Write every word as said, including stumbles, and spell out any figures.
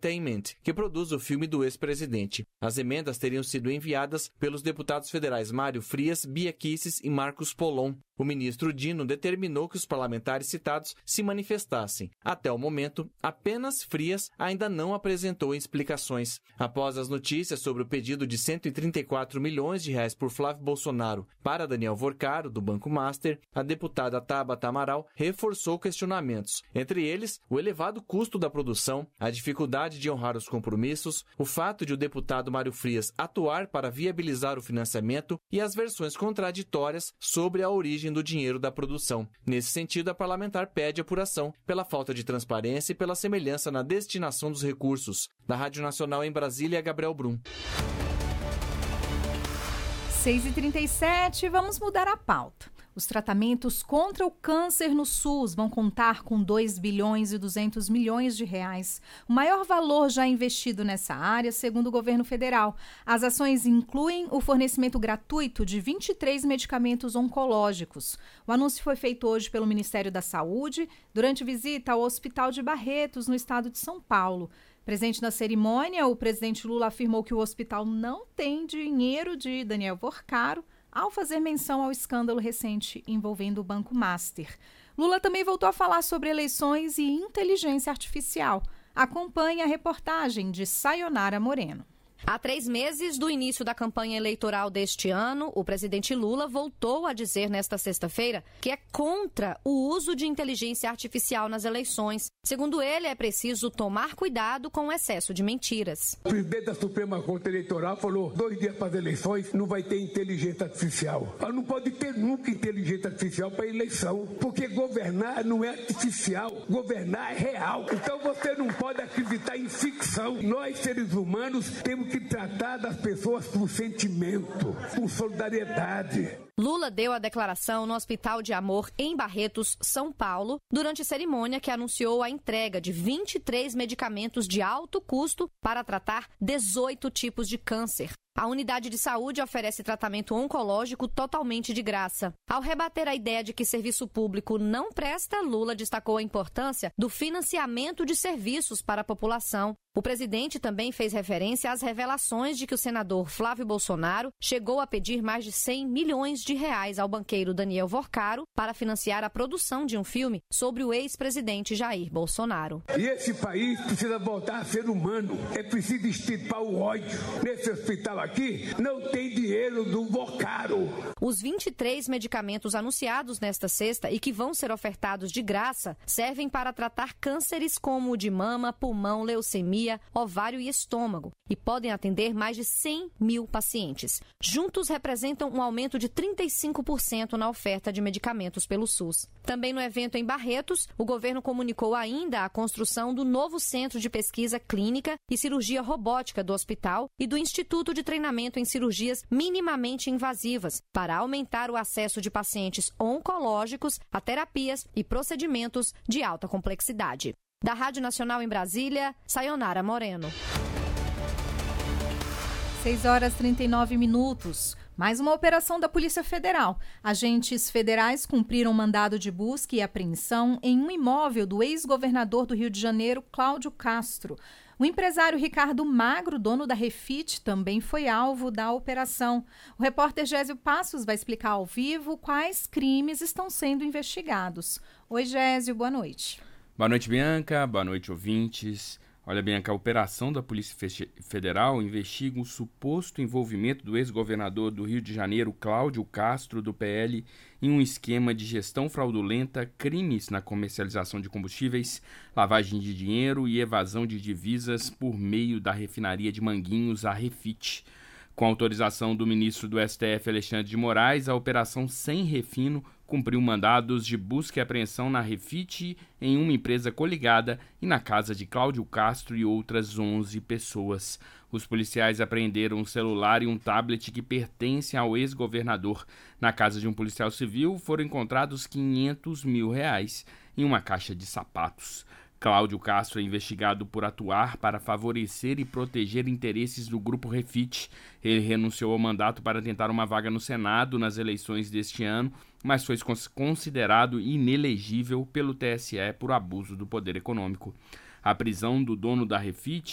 Entertainment, que produz o filme do ex-presidente. As emendas teriam sido enviadas pelos deputados federais Mário Frias, Bia Kicis e Marcos Polon. O ministro Dino determinou que os parlamentares citados se manifestassem. Até o momento, apenas Frias ainda não apresentou explicações. Após as notícias sobre o pedido de cento e trinta e quatro milhões de reais por Flávio Bolsonaro para Daniel Vorcaro, do Banco Master, a deputada Tabata Amaral reforçou questionamentos. Entre eles, o elevado custo da produção, a dificuldade de honrar os compromissos, o fato de o deputado Mário Frias atuar para viabilizar o financiamento e as versões contraditórias sobre a origem do dinheiro da produção. Nesse sentido, a parlamentar pede apuração pela falta de transparência e pela semelhança na destinação dos recursos. Da Rádio Nacional em Brasília, Gabriel Brum. seis e trinta e sete, vamos mudar a pauta. Os tratamentos contra o câncer no SUS vão contar com dois bilhões e duzentos milhões de reais. O maior valor já investido nessa área, segundo o governo federal. As ações incluem o fornecimento gratuito de vinte e três medicamentos oncológicos. O anúncio foi feito hoje pelo Ministério da Saúde durante visita ao Hospital de Barretos, no estado de São Paulo. Presente na cerimônia, o presidente Lula afirmou que o hospital não tem dinheiro de Daniel Vorcaro, ao fazer menção ao escândalo recente envolvendo o Banco Master. Lula também voltou a falar sobre eleições e inteligência artificial. Acompanhe a reportagem de Sayonara Moreno. Há três meses do início da campanha eleitoral deste ano, o presidente Lula voltou a dizer nesta sexta-feira que é contra o uso de inteligência artificial nas eleições. Segundo ele, é preciso tomar cuidado com o excesso de mentiras. O presidente da Suprema Corte Eleitoral falou dois dias para as eleições não vai ter inteligência artificial. Mas não pode ter nunca inteligência artificial para eleição, porque governar não é artificial, governar é real. Então você não pode acreditar em ficção. Nós, seres humanos, temos que que tratar das pessoas com sentimento, com solidariedade. Lula deu a declaração no Hospital de Amor em Barretos, São Paulo, durante a cerimônia que anunciou a entrega de vinte e três medicamentos de alto custo para tratar dezoito tipos de câncer. A unidade de saúde oferece tratamento oncológico totalmente de graça. Ao rebater a ideia de que serviço público não presta, Lula destacou a importância do financiamento de serviços para a população. O presidente também fez referência às revelações de que o senador Flávio Bolsonaro chegou a pedir mais de cem milhões de reais ao banqueiro Daniel Vorcaro para financiar a produção de um filme sobre o ex-presidente Jair Bolsonaro. E esse país precisa voltar a ser humano. É preciso extirpar o ódio. Nesse hospital aqui não tem dinheiro do Vorcaro. Os vinte e três medicamentos anunciados nesta sexta e que vão ser ofertados de graça servem para tratar cânceres como o de mama, pulmão, leucemia, ovário e estômago e podem atender mais de cem mil pacientes. Juntos representam um aumento de trinta e cinco por cento na oferta de medicamentos pelo SUS. Também no evento em Barretos, o governo comunicou ainda a construção do novo Centro de Pesquisa Clínica e Cirurgia Robótica do hospital e do Instituto de Treinamento em Cirurgias Minimamente Invasivas, para aumentar o acesso de pacientes oncológicos a terapias e procedimentos de alta complexidade. Da Rádio Nacional em Brasília, Sayonara Moreno. seis horas e trinta e nove minutos. Mais uma operação da Polícia Federal. Agentes federais cumpriram mandado de busca e apreensão em um imóvel do ex-governador do Rio de Janeiro, Cláudio Castro. O empresário Ricardo Magro, dono da Refit, também foi alvo da operação. O repórter Gésio Passos vai explicar ao vivo quais crimes estão sendo investigados. Oi, Gésio, boa noite. Boa noite, Bianca. Boa noite, ouvintes. Olha, Bianca, a operação da Polícia Federal investiga o suposto envolvimento do ex-governador do Rio de Janeiro, Cláudio Castro, do P L, em um esquema de gestão fraudulenta, crimes na comercialização de combustíveis, lavagem de dinheiro e evasão de divisas por meio da refinaria de Manguinhos, a Refit. Com autorização do ministro do S T F, Alexandre de Moraes, a operação Sem Refino cumpriu mandados de busca e apreensão na Refit, em uma empresa coligada e na casa de Cláudio Castro e outras onze pessoas. Os policiais apreenderam um celular e um tablet que pertencem ao ex-governador. Na casa de um policial civil foram encontrados quinhentos mil reais em uma caixa de sapatos. Cláudio Castro é investigado por atuar para favorecer e proteger interesses do Grupo Refit. Ele renunciou ao mandato para tentar uma vaga no Senado nas eleições deste ano, mas foi considerado inelegível pelo T S E por abuso do poder econômico. A prisão do dono da Refit